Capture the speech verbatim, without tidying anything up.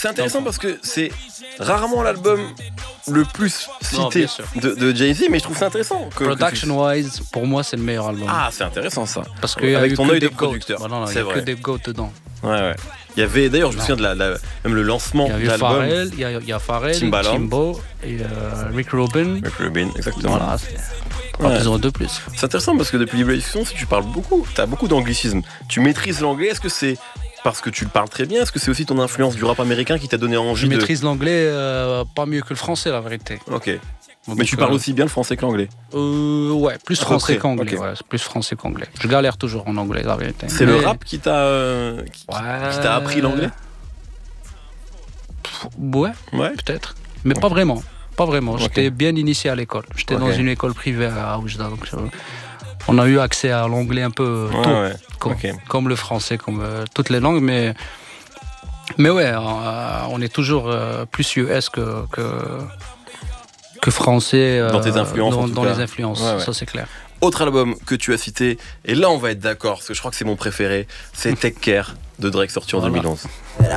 c'est intéressant parce que c'est rarement l'album le plus Non, cité bien sûr. de, de Jay-Z, mais je trouve ça intéressant. Que, que tu- Production-wise, pour moi, c'est le meilleur album. Ah, c'est intéressant ça. Parce qu'il y a Avec eu ton que œil de des goats. producteur. Voilà, il C'est y a vrai. que des goats dedans. Ouais, ouais. Il y avait, d'ailleurs, je me Non. souviens de la, la- même le lancement Il y a de eu l'album. Pharrell, il y a, il y a Pharrell, Timbaland. Timbo et euh, Rick Rubin. Rick Rubin, exactement. Voilà, c'est Ouais. pas besoin de plus. C'est intéressant parce que depuis Libre Discussion, si tu parles beaucoup, tu as beaucoup d'anglicisme. Tu maîtrises l'anglais, est-ce que c'est parce que tu le parles très bien? Est-ce que c'est aussi ton influence du rap américain qui t'a donné envie Je de... maîtrise l'anglais euh, pas mieux que le français, la vérité. Ok. Donc, Mais tu parles euh, aussi bien le français que l'anglais. euh, Ouais, plus À peu français près, qu'anglais. ok. Ouais, c'est plus français qu'anglais. Je galère toujours en anglais, la vérité. C'est Mais- le rap qui t'a euh, qui, Ouais. qui t'a appris l'anglais? Ouais, Ouais. peut-être. Mais pas vraiment. Pas vraiment. Ok. J'étais bien initié à l'école. J'étais Ok. dans une école privée à Oujda. Donc, euh, on a eu accès à l'anglais un peu Ouais, tôt. ouais. Comme, Ok. comme le français, comme euh, toutes les langues. Mais, mais ouais, euh, on est toujours euh, plus U S que, que, que français. euh, Dans tes influences, Dans, en tout dans cas. les influences, Ouais, ouais. ça c'est clair. Autre album que tu as cité, et là on va être d'accord, parce que je crois que c'est mon préféré, c'est Take Care de Drake sorti en Voilà. deux mille onze.